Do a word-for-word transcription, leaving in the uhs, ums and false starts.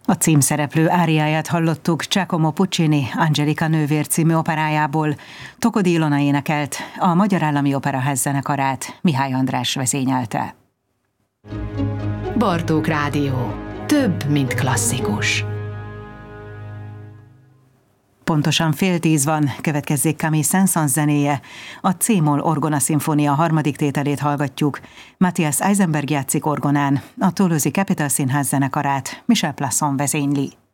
A címszereplő áriáját hallottuk Giacomo Puccini Angelika nővér című operájából. Tokodi Ilona énekelt, a Magyar Állami Operaház zenekarát Mihály András vezényelte. Bartók Rádió. Több, mint klasszikus. Pontosan fél tíz van, következzék Camille Saint-Saëns zenéje. A C-moll orgona szimfónia harmadik tételét hallgatjuk. Matthias Eisenberg játszik orgonán, a Toulouse-i Capitol Színház zenekarát Michel Plasson vezényli.